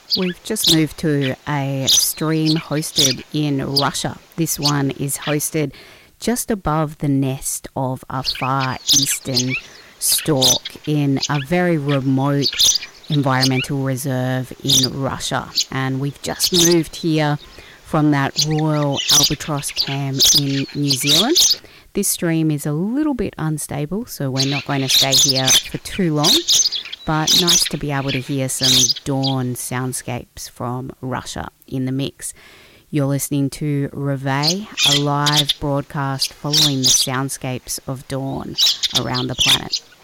We've just moved to a stream hosted in Russia. This one is hosted just above the nest of a far eastern stork in a very remote environmental reserve in Russia. And we've just moved here from that Royal Albatross camp in New Zealand. This stream is a little bit unstable, so we're not going to stay here for too long. But nice to be able to hear some dawn soundscapes from Russia in the mix. You're listening to Reveille, a live broadcast following the soundscapes of dawn around the planet.